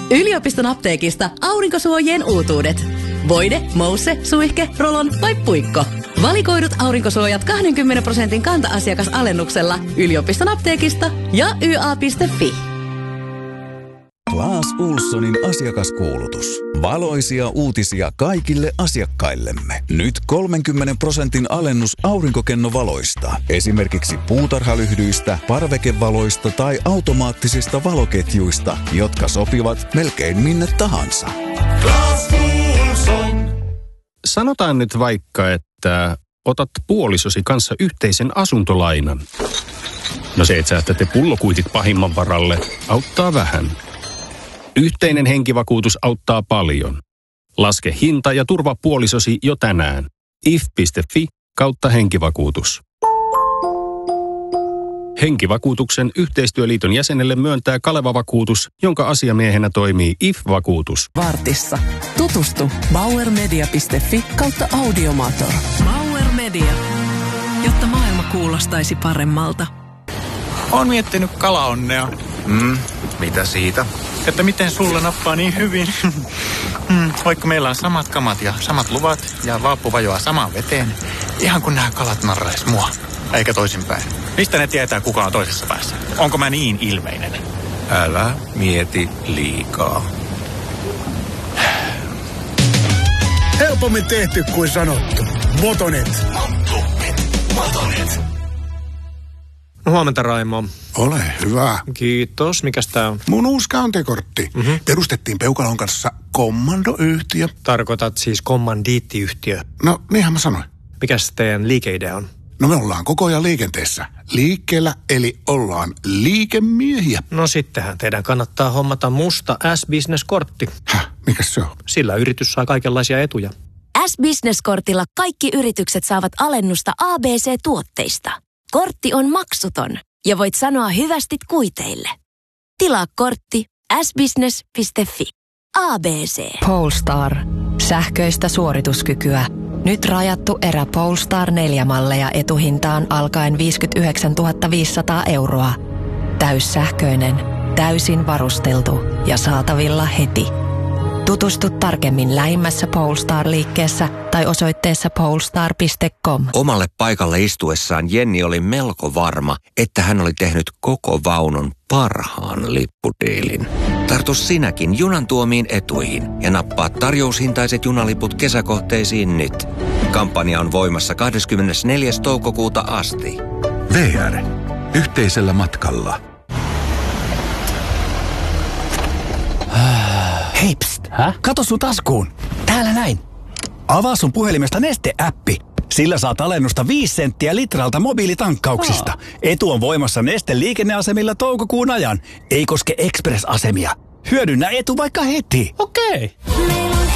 Yliopiston apteekista aurinkosuojien uutuudet. Voide, mousse, suihke, rolon vai puikko. Valikoidut aurinkosuojat 20% kanta-asiakasalennuksella yliopiston apteekista ja YA.fi. Claes Ohlsonin asiakaskuulutus. Valoisia uutisia kaikille asiakkaillemme. Nyt 30% alennus aurinkokennovaloista. Esimerkiksi puutarhalyhdyistä, parvekevaloista tai automaattisista valoketjuista, jotka sopivat melkein minne tahansa. Claes Ohlson. Sanotaan nyt vaikka, että otat puolisosi kanssa yhteisen asuntolainan. No se, että säästätte pullokuitit pahimman varalle, auttaa vähän. Yhteinen henkivakuutus auttaa paljon. Laske hinta ja turva puolisosi jo tänään. if.fi/henkivakuutus. Henkivakuutuksen yhteistyöliiton jäsenelle myöntää Kaleva-vakuutus, jonka asiamiehenä toimii IF-vakuutus. Vartissa. Tutustu bauermedia.fi/audiomator. Bauer Media. Jotta maailma kuulostaisi paremmalta. Oon miettinyt kalaonnea. Mitä siitä? Että miten sulla nappaa niin hyvin. Vaikka meillä on samat kamat ja samat luvat ja vaappu vajoaa samaan veteen. Ihan kun nämä kalat narrais mua. Eikä toisinpäin. Mistä ne tietää, kuka on toisessa päässä? Onko mä niin ilmeinen? Älä mieti liikaa. Helpommin tehty kuin sanottu. Motonet. No, huomenta, Raimo. Ole hyvä. Kiitos. Mikäs tää on? Mun uusi kantekortti. Perustettiin Peukalon kanssa kommandoyhtiö. Tarkoitat siis kommandiittiyhtiö. No, niinhän mä sanoin. Mikäs teidän liikeidea on? No me ollaan koko ajan liikenteessä. Liikkeellä, eli ollaan liikemiehiä. No sittenhän teidän kannattaa hommata musta S-Business-kortti. Mikäs se on? Sillä yritys saa kaikenlaisia etuja. S-Business-kortilla kaikki yritykset saavat alennusta ABC-tuotteista. Kortti on maksuton ja voit sanoa hyvästit kuiteille. Tilaa kortti sbusiness.fi. ABC. Polestar. Sähköistä suorituskykyä. Nyt rajattu erä Polestar 4-malleja etuhintaan alkaen 59 500 €. Täyssähköinen, täysin varusteltu ja saatavilla heti. Tutustu tarkemmin lähimmässä Polestar-liikkeessä tai osoitteessa polestar.com. Omalle paikalle istuessaan Jenni oli melko varma, että hän oli tehnyt koko vaunun parhaan lippudiilin. Tartu sinäkin junan tuomiin etuihin ja nappaa tarjoushintaiset junaliput kesäkohteisiin nyt. Kampanja on voimassa 24. toukokuuta asti. VR. Yhteisellä matkalla. Hei, pst. Kato sun taskuun. Täällä näin. Avaa sun puhelimesta Neste-äppi. Sillä saat alennusta 5 senttiä litralta mobiilitankkauksista. Etu on voimassa Neste liikenneasemilla toukokuun ajan. Ei koske Express-asemia. Hyödynnä etu vaikka heti. Okei.